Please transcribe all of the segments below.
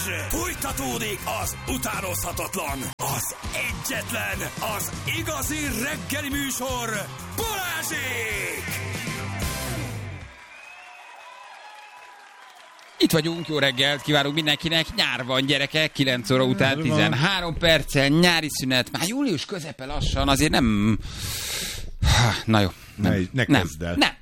Fújtatódik az utánozhatatlan, az egyetlen, az igazi reggeli műsor, Balázsék! Itt vagyunk, jó reggelt kívánunk mindenkinek, nyár van gyerekek, 9 óra után 13 perccel, nyári szünet, már július közepe lassan, azért nem... Na jó. Ne kezd el. Nem.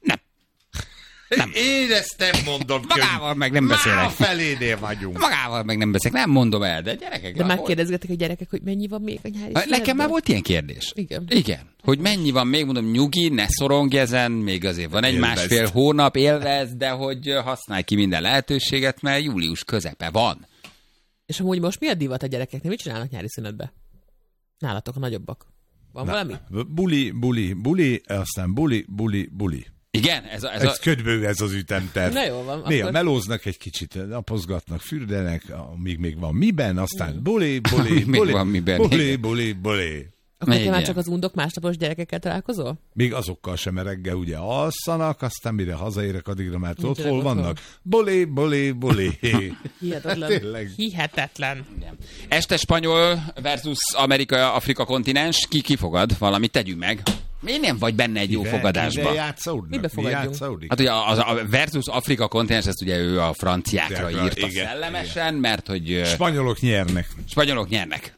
Én ezt nem mondom. Magával meg nem beszélek. Már a felénél vagyunk. Magával meg nem beszélek, nem mondom el, de gyerekek... De már kérdezgetek a gyerekek, hogy mennyi van még a nyári szünetben? Nekem már volt ilyen kérdés. Igen. Hogy mennyi van még, mondom, nyugi, ne szorongj ezen, még azért van egy másfél hónap, élvezd, de hogy használj ki minden lehetőséget, mert július közepe van. És amúgy most mi a divat a gyerekeknél? Mit csinálnak nyári szünetbe? Nálatok a nagyobbak. Van valami? Buli, aztán buli. Igen? Ez ködbő ez az ütemterv. Na jó van. Néha melóznak egy kicsit, napozgatnak, fürdenek, amíg még van miben, aztán buli. Akkor te már csak az undok másnapos gyerekekkel találkozol? Még azokkal sem, mert reggel ugye alszanak, aztán mire hazaérek, addigra már ott hol vannak. Buli. Hihetetlen. Este spanyol versus Amerika-Afrika kontinens, ki fogad? Valamit tegyünk meg. Miért nem vagy benne egy jó fogadásban? Mibe fogadjunk? Hát ugye a versus Afrika kontinens, ezt ugye ő a franciákra írta szellemesen, mert hogy... Spanyolok nyernek. Spanyolok?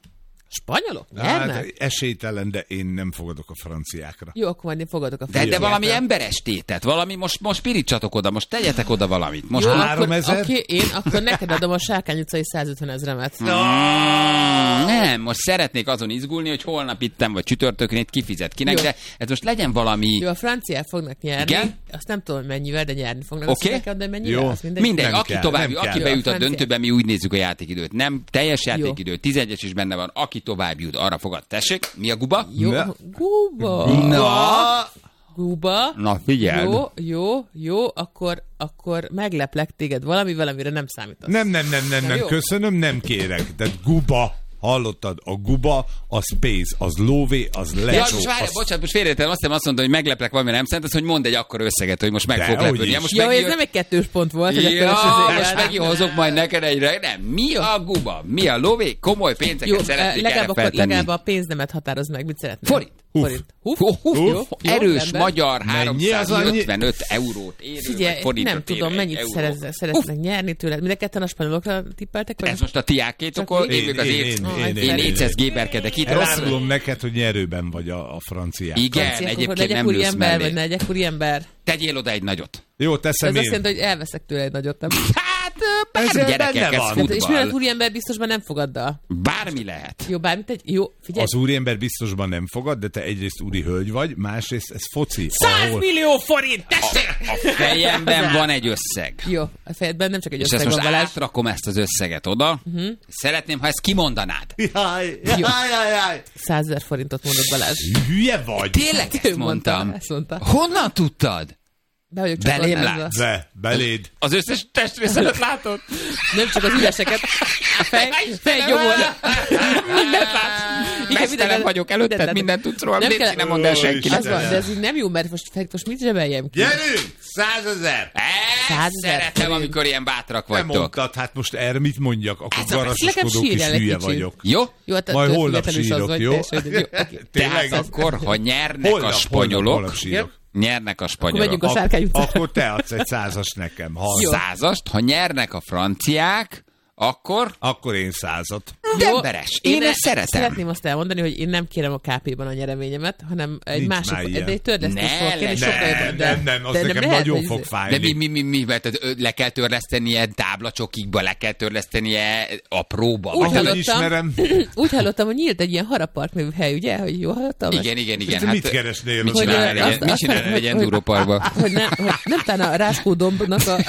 Hát, esélytelen, de én nem fogadok a franciákra. Jó, akkor majd én fogadok a franciákra. De valami emberes tétet, valami, most pirítsatok oda, most tegyetek oda valamit. Most jó, 3000? Akkor neked adom a Sárkány utcai 150 000-et. Nem, most szeretnék azon izgulni, hogy holnap ittem, vagy csütörtökön itt kifizet kinek, jó. De ez most legyen valami... Jó, a franciák fognak nyerni. Igen? Azt nem tudom, mennyivel, de nyerni fognak. Oké. De mennyivel? Jó. Mindegy, aki beüt a döntőben, mi úgy nézzük a játékidőt. Nem teljes játékidő, 11-es is benne van, aki tovább jut, arra fogad. Tessék, mi a guba? Jó, guba. Guba. Na, figyeld. Jó, akkor megleplek téged valamivel, amire nem számítasz. Nem, köszönöm, nem kérek. De guba. Hallottad? A guba, az pénz, az lóvé, az lecsó. Bocsánat, most félreértem, azt mondta, hogy megleplek valami, nem szerinted, hogy mondd egy akkor összeget, hogy most meg fog lepődni. Ez nem egy 2 pont volt, hogy most meghozok majd neked egyre. Nem, mi a guba? Mi a lóvé? Komoly pénzeket szeretnék erre feltenni. Legalább a pénznemet határoz meg, mit szeretnél? Forint. Erős magyar 355 eurót érő. Figyelj, nem tudom, mennyit szeretnek nyerni tőled. Mind a ketten a spanyolokra tippeltek? Ez most a tiákétok, én 400 géberkedek itt. Elárulom neked, hogy nyerőben vagy a franciák. Igen, egyébként nem lősz mellé. Vagy ne legyek úriember. Tegyél oda egy nagyot. Jó, teszem én. Ez azt jelenti, hogy elveszek tőle egy nagyot, nem? Bármi gyerekek, ez futball. És mivel az úriember biztosban nem fogaddal? Bármi lehet. Jó, bármit egy... Jó, figyelj. Az úriember biztosban nem fogad, de te egyrészt úri hölgy vagy, másrészt ez foci. 100 millió forint! A fejemben van egy összeg. Jó, a fejedben nem csak egy összeg van. És most átrakom ezt az összeget oda. Szeretném, ha ezt kimondanád. Jaj. 100 000 forintot mondott Balázs. Hülye vagy? Tényleg ezt mondtam? Honnan tudtad? Belém látsz? Beléd. Az összes testrészedet látod? Nem csak az ügyeseket. A fejgyomor. Mindent látsz. Mesztelen vagyok előtted, mindent tudsz róla. Nem mondd el senkinek. De ez így nem jó, mert most mit zsebeljem ki? Gyerünk! 100 000! Szeretem, amikor ilyen bátrak vagytok. Nem mondtad, hát most erre mit mondjak? Akkor garasoskodó kis hülye vagyok. Jó? Majd holnap sírok, jó? Tehát akkor, ha nyernek a spanyolok... Nyernek a spanyolok. Akkor te adsz egy 100-ast nekem. 100-ast, ha nyernek a franciák, akkor én 100-at. Emberes. Én ezt szeretem. Szeretném azt elmondani, hogy én nem kérem a KP-ban a nyereményemet, hanem egy másik, de egy törlesztés fog kérni sokkal jobb. Nem, az nekem nagyon fog fájni. De mi, le kell törlesztenie táblacsokikba, le kell törlesztenie apróba. Úgy hallottam, hogy nyílt egy ilyen Harapark nevű hely, ugye? Hogy jól hallottam? Igen. Mit keresnél? Mit csinálni egy endúróparkba? Hogy nem talán a Ráskó dombnak a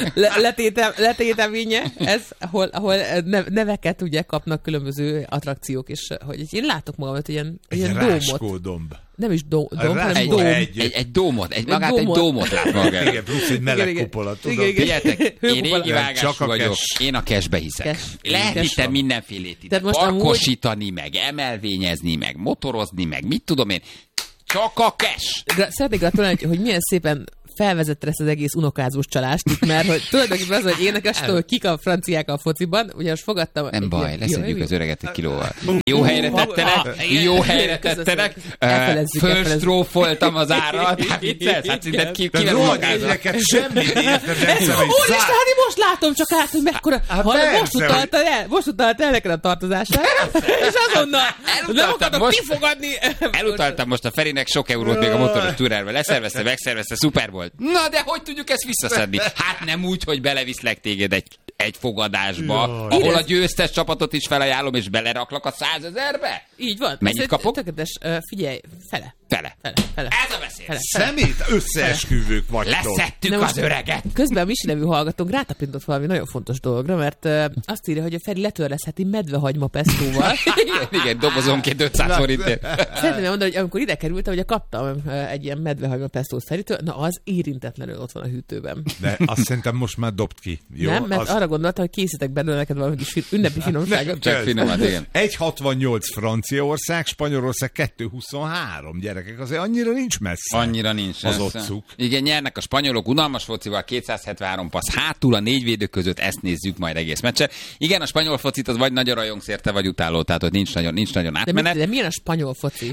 letéteménye, ez, ahol neveket ugye kapnak különböző attrakciók, és hogy én látok magamat, hogy ilyen dómot. Ráskódomb. Nem is dóm, hanem dóm. Egy dómot, egy dómot lát maga. Igen, plusz egy meleg kupola, tudod? Figyeljetek, én régi vágású vagyok, én a cashbe hiszek. Lehet itt mindenfélét ide parkosítani, meg emelvényezni, meg motorozni, meg mit tudom én. Csak a cash. Szeretnék gratulálni, hogy milyen szépen felvezette ezt az egész unokázós csalást itt, mert hogy tulajdonképpen az, hogy énekes, hogy kik a franciák a fociban, ugye most fogadtam... Nem baj, leszedjük az öreget egy kilóval. Jó helyre tettenek, fölstrófoltam az árat, hát szinte kivel unokázom. Semmit értem, Úristen, hát én most látom csak át, hogy mekkora... Most utalta el neked a tartozását, és azonnal nem akarok kifogadni. Elutaltam most a Ferinek sok eurót még a motoros túrárba. Leszervezte, megszervezte, szuper volt. Na, de hogy tudjuk ezt visszaszedni? Hát nem úgy, hogy beleviszlek téged egy fogadásba, ahol a győztes csapatot is felajánlom, és beleraklak a 100 000-be? Így van. Mennyit kapok? Tökéletes, figyelj, fele. Ez a beszél. Szemét összeesküvők vagytok. Leszettük az öreget. Közben a Misi nevű hallgatónk rátapintott valami nagyon fontos dologra, mert azt írja, hogy a Feri letörleszheti medvehagyma pestóval. Igen, dobozonként 500 forintért. Szeretném mondani, hogy amikor ide kerültem, hogy kaptam egy ilyen medvehagyma pestót Feritől, na az érintetlenül ott van a hűtőben. De azt szerintem most már dobd ki. Jó? Nem, mert arra gondoltam, hogy készítek belőle neked valami kis ünnepi finomságot. Csak finomat, igen. 1,68 Franciaország, Spanyolország 2,23 gyerekek. Azért annyira nincs messze. Annyira nincs. Az otcuk. Igen, nyernek a spanyolok unalmas focival, 273 passz hátul a 4 védők között, ezt nézzük majd egész meccse. Igen, a spanyol focit az vagy nagyon rajongsz érte, vagy utáló, tehát ott nincs nagyon átmenet. De milyen a spanyol foci?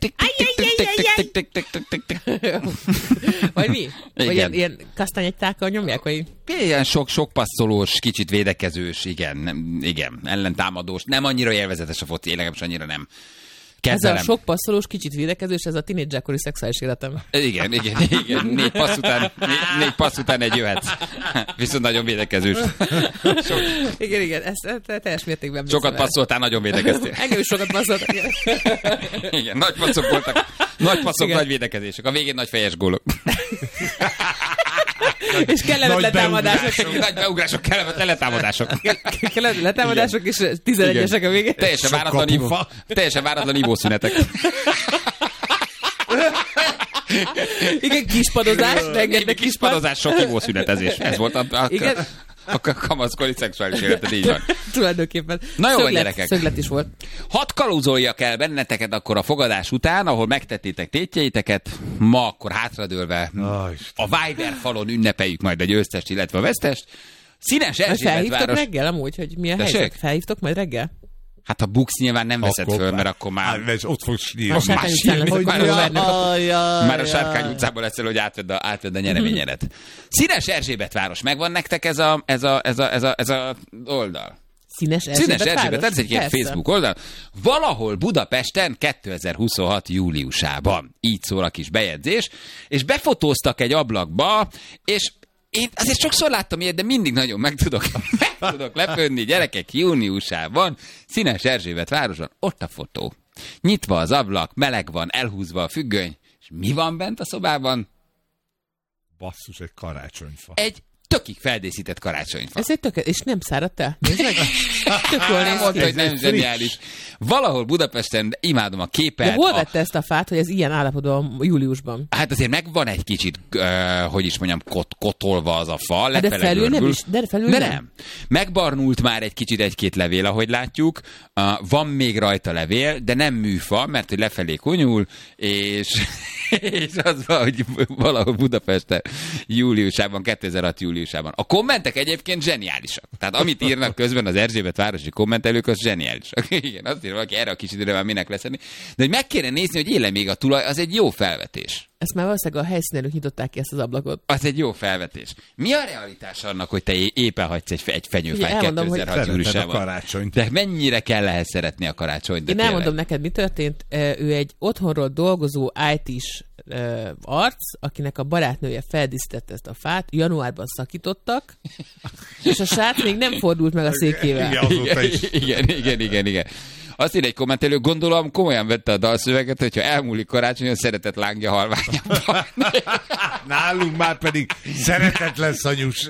Vagy mi? Vagy ilyen kasztányegytákkal nyomják, vagy? Ilyen sok passzolós, kicsit védekezős, igen, ellentámadós, nem annyira élvezetes a foci, legalábbis annyira nem. Kezelem. Ez a sok passzolós, kicsit védekezős, ez a tínédzserkori szexuális életem. Igen. 4 passz után egy jöhetsz. Viszont nagyon védekezős. Igen, ezt teljes mértékben. Sokat passzoltál, nagyon védekeztél. Engem is sokat passzoltak. Igen, nagy passzok voltak. Nagy passzok, nagy védekezések. A végén nagy fejes gólok. És kellemetlen letámadások. Nagy beugrások, kellemetlen letámadások. Kellemetlen letámadások, és 11-esek a végén. Teljesen váratlan ivószünetek. Igen, kispadozás, rengeteg kispadozás, sok ivószünetezés. Ez volt a kamaszkori szexuális életed, így van. Tulajdonképpen. Na jó, gyerekek. Szöglet is volt. Hadd kalózoljak el benneteket akkor a fogadás után, ahol megtettétek tétjeiteket. Ma akkor hátradőlve a Viber falon ünnepeljük majd a győztest, illetve a vesztest. Színes Erzsébet felhívtok város... reggel amúgy, hogy mi a helyzet? Felhívtok majd reggel? Hát ha buksz nyilván nem veszed föl, mert akkor már... Hát, ott fogsz sírni. Már a Sárkány utcában leszel, hogy átvedd a nyereményedet. Színes Erzsébet város. Megvan nektek ez a oldal? Színes Erzsébet ez egy ilyen Facebook oldal. Valahol Budapesten 2026. júliusában. Így szól a kis bejegyzés. És befotóztak egy ablakba, és én azért sokszor láttam ilyet, de mindig nagyon meg tudok lepődni, gyerekek, júniusában, Színes Erzsébet városon, ott a fotó. Nyitva az ablak, meleg van, elhúzva a függöny, és mi van bent a szobában? Basszus, egy karácsonyfa. Egy tökig feldészített karácsonyfa. Ez egy és nem száradt el? Nézd meg! Tök jól néz ki. Hogy nem zseniális. Valahol Budapesten imádom a képet. De hol vette ezt a fát, hogy ez ilyen állapotban júliusban? Hát azért megvan egy kicsit, hogy is mondjam, kotolva az a fa. De felül nem is. De felül nem. Megbarnult már egy kicsit egy-két levél, ahogy látjuk. Van még rajta levél, de nem műfa, mert hogy lefelé konyul, és az van, hogy valahol Budapesten júliusában, 2006 júliusában. A kommentek egyébként zseniálisak. Tehát amit írnak közben az Erzsébet városi kommentelők, az zseniálisak. Igen, azt írja valaki, erre a kis időre már minek lesz enni. De hogy meg kéne nézni, hogy éle még a tulaj, az egy jó felvetés. Ezt már valószínűleg a helyszínelők nyitották ki ezt az ablakot. Az egy jó felvetés. Mi a realitás annak, hogy te éppen hagysz egy fenyőfát 2006 júliusában? De mennyire kell ehhez szeretni a karácsonyt? Én elmondom neked, mi történt. Ő egy otthonról dolgozó IT-s arc, akinek a barátnője feldíszítette ezt a fát, januárban szakítottak, és a srác még nem fordult meg a székével. Igen. Azt írja egy kommentelő, gondolom komolyan vette a dalszöveget, hogyha elmúlik karácsony, a szeretet lángja halványában. Nálunk már pedig szeretet lesz anyus.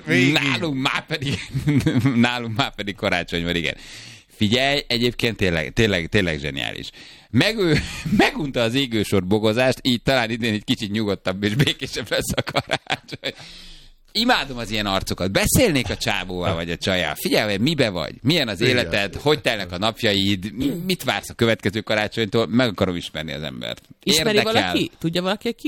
Nálunk már pedig karácsony van, igen. Figyelj, egyébként tényleg zseniális. Megunta az égősor bogozást, így talán idén egy kicsit nyugodtabb és békésebb lesz a karácsony. Imádom az ilyen arcokat. Beszélnék a csávóval vagy a csajjal. Figyelj, mibe vagy? Milyen az életed? Hogy telnek a napjaid? Mit vársz a következő karácsonytól? Meg akarom ismerni az embert. Ismeri valaki? Tudja valaki, ki ő?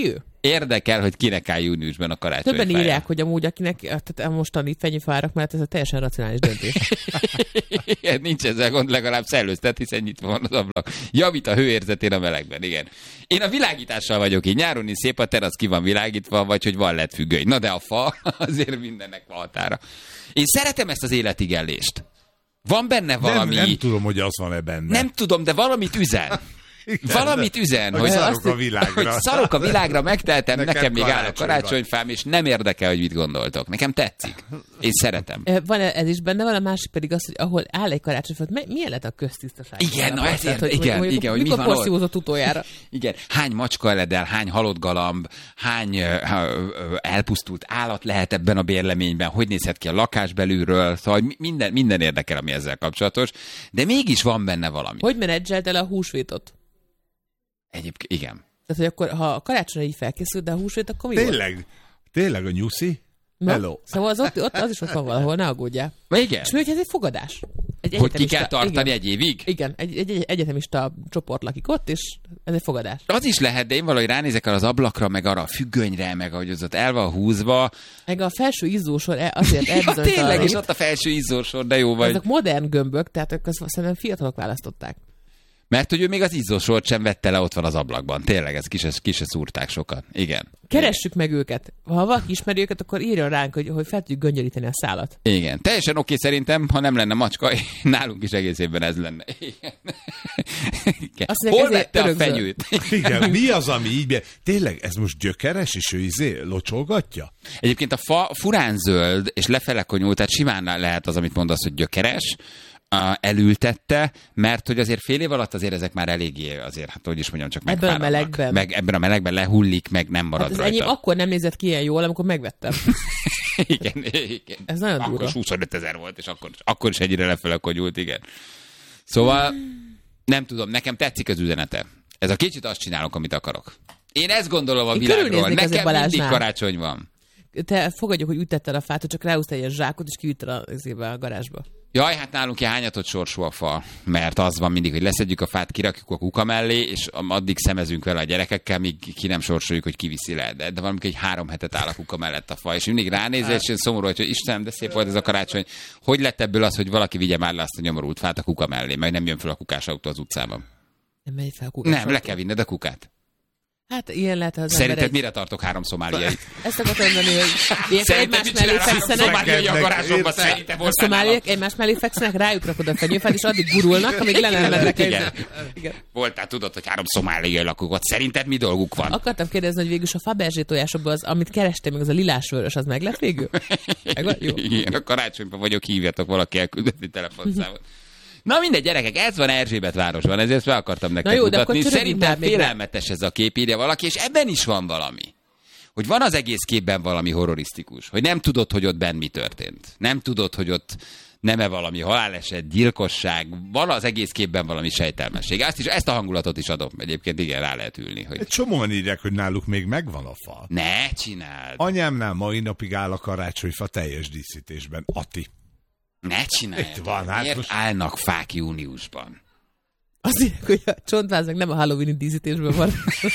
Érdekel, hogy kinek áll júniusban a karácsonyfája. Többen írják, hogy amúgy akinek tehát a mostani fenyőfárak mellett ez a teljesen racionális döntés. Igen, nincs ezzel gond, legalább szellőztet, hiszen nyitva van az ablak. Javít a hőérzetén a melegben, igen. Én a világítással vagyok így. Nyáron is szép a terasz, ki van világítva, vagy hogy van lett függöny. Na de a fa azért mindennek van határa. Én szeretem ezt az életigellést. Van benne valami... Nem tudom, hogy az van-e benne. Nem tudom, de valamit üzen. Valamit üzen, hogy szarok a világra. Hogy szarok a világra, megteltem, nekem még áll a karácsony karácsonyfám, és nem érdekel, hogy mit gondoltok. Nekem tetszik. Én szeretem. Van ez is benne, van a másik pedig az, hogy ahol áll egy karácsonyfa, milyen lett a köztisztaság? Igen, na ezért, hogy igen, hogy mi mikor van porszívózott utoljára? Igen, hány macska eledel, hány halott galamb, hány elpusztult állat lehet ebben a bérleményben, hogy nézhet ki a lakás belülről, szóval minden érdekel, ami ezzel kapcsolatos, de mégis van benne valami. Hogy menedzselt el a húsvétot? Egyébként, igen. Tehát, hogy akkor, ha a karácsonyra így felkészült, de a húsvét, akkor mi volt? Tényleg a nyuszi? Na, Hello. Szóval az is ott van valahol, ne aggódjál. Igen. És mi, hogy ez egy fogadás? Hogy ki kell tartani egy évig? Igen, egy egyetemista csoport lakik ott, és ez egy fogadás. Az is lehet, de én valahogy ránézek arra az ablakra, meg arra a függönyre, meg ahogy az ott el van húzva. Meg a felső izzósor azért elbizonytalan. Ja, tényleg, és ott a felső izzósor, de jó vagy. Ezek modern gömbök, tehát ők szerintem fiatalok választották. Mert hogy ő még az izzósort sem vette le, ott van az ablakban. Tényleg, ez ki se szúrták sokat. Igen. Keressük meg őket. Ha valaki ismeri őket, akkor írjon ránk, hogy fel tudjuk göngyölíteni a szálat. Igen. Teljesen oké szerintem, ha nem lenne macska, nálunk is egész évben ez lenne. Igen. Hol vette a fenyőt? Igen, mi az, ami így... Tényleg, ez most gyökeres, és ő locsolgatja? Egyébként a fa furán zöld, és lefele konyult, tehát simán lehet az, amit mondasz, hogy gyökeres, elültette, mert hogy azért fél év alatt azért ezek már eléggé azért, hát hogy is mondjam, csak megfáradnak. Ebben a melegben. Meg ebben a melegben lehullik, meg nem marad hát rajta. Enyém akkor nem nézett ki ilyen jól, amikor megvettem. igen. Ez nagyon durva. Akkor 25 000 volt, és akkor is egyre lefele konyult, igen. Szóval nem tudom, nekem tetszik az üzenete. Ez a kicsit azt csinálok, amit akarok. Én ezt gondolom a világról. Nekem mindig karácsony van. Te fogadjuk, hogy ütetted a fát, hogy csak ráhúztál egy zsákot, és kivitted a garázsba. Jaj, hát nálunk ilyen hányatott sorsú a fa, mert az van mindig, hogy leszedjük a fát, kirakjuk a kuka mellé, és addig szemezünk vele a gyerekekkel, míg ki nem sorsoljuk, hogy kiviszi le. De valamikor egy 3 hetet áll a kuka mellett a fa, és mindig ránézel, és én szomorú, hogy Istenem, de szép volt ez a karácsony. Hogy lett ebből az, hogy valaki vigye már le azt a nyomorult fát a kuka mellé, majd nem jön fel a kukásautó az utcában? Nem megy fel a kukásautó? Nem, le kell vinned a kukát. Hát ilyen lehet az Szerinted ember mire tartok 3 szomáliait? Ezt akartam mondani, hogy egymás mellé fekszenek. Szomáliai a garázsomban szerintem a szomáliak egymás mellé fekszenek, rájuk rakod a fenyőfát, és addig gurulnak, amíg le nem mennek. Igen. Voltál, tudod, hogy 3 szomáliai lakók ott. Szerinted mi dolguk van? Akartam kérdezni, hogy végül a Fabergé tojásokból az, amit kerestél, meg az a lilás-vörös, az meg lett végül? Igen, a karácsonyban vagyok, hívjatok valaki elküldeni telefonszámot. Na mindegy, gyerekek, ez van Erzsébetvárosban, ezért fel akartam nektek mutatni. Szerintem félelmetes ez a kép, írja valaki, és ebben is van valami. Hogy van az egész képben valami horrorisztikus. Hogy nem tudod, hogy ott benn mi történt. Nem tudod, hogy ott nem-e valami haláleset, gyilkosság. Van az egész képben valami sejtelmesség. Ezt a hangulatot is adom. Egyébként igen, rá lehet ülni. Hogy... Egy csomóan írják, hogy náluk még megvan a fa. Ne csináld! Anyámnál mai napig áll a karácsonyfa teljes díszítésben. Ati. Ne csináljad. Itt van, hát miért most... állnak fák júniusban? Azt mondják, hogy a csontváznak nem a Halloween-i díszítésben van.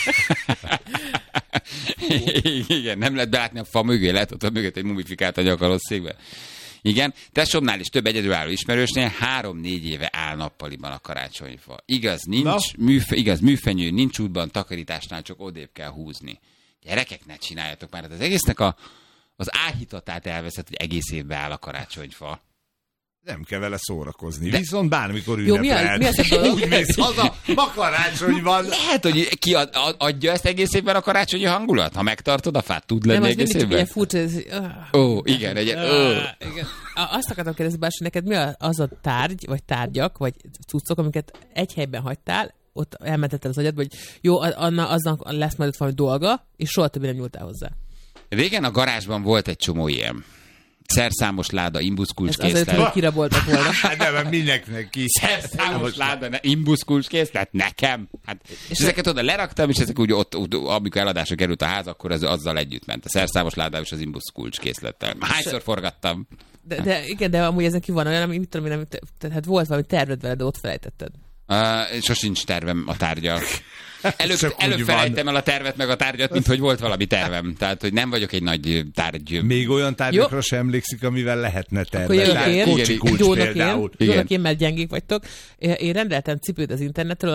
Igen, nem lehet belátni a fa mögé, lehet ott a mögött egy mumifikált a nyakarosszékben. Igen, tesómnál is több egyedülálló ismerősnél 3-4 éve áll nappaliban a karácsonyfa. Igaz, igaz, műfenyő, nincs útban, takarításnál csak odébb kell húzni. Gyerekek, ne csináljatok már, az egésznek az áhítatát elveszett, hogy egész évben áll a karácsonyfa. Nem kell vele szórakozni. De... Viszont bármikor ünnepelhet. Mi az a dolog? Úgy mész haza, ma karácsony van. Lehet, hogy ki adja ezt egész évben a karácsonyi hangulat? Ha megtartod a fát, tud lenni egész évben? Nem, az mindig furcsa. Igen. Igen. Azt akartam kérdezni, Bási, neked mi az a tárgy, vagy tárgyak, vagy cuccok, amiket egy helyben hagytál, ott elmentetted az agyad, hogy jó, aznak lesz majd ott valami dolga, és soha többé nem nyúltál hozzá. Régen a garázsban volt egy csomó ilyen. Szerszámos láda, imbuszkulcskészlet. Ez azért, kiraboltak volna. De mert mindenkinek ki. Szerszámos láda, imbuszkulcskészlet, nekem. Hát, és ezeket oda leraktam, és ezek úgy ott, amikor eladásra került a ház, akkor ez azzal együtt ment. A szerszámos láda és az imbuszkulcskészlettel. Hányszor forgattam. De igen, de amúgy ezen ki van olyan, amit mit tudom én, tehát volt valami terved vele, de ott felejtetted. Sosincs tervem a tárgyal. Előbb van. felejtem el a tervet meg a tárgyat, mint hogy volt valami tervem. Tehát, hogy nem vagyok egy nagy tárgy. Még olyan tárgyakra sem emlékszik, amivel lehetne Akkor tervezni. jövök én, Kocsi kulcs Jónak például. én, mert gyengék vagytok. Én rendeltem cipőt az internetről,